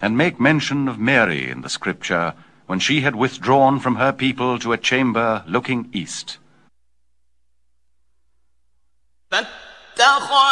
and make mention of Mary in the Scripture, when she had withdrawn from her people to a chamber looking east.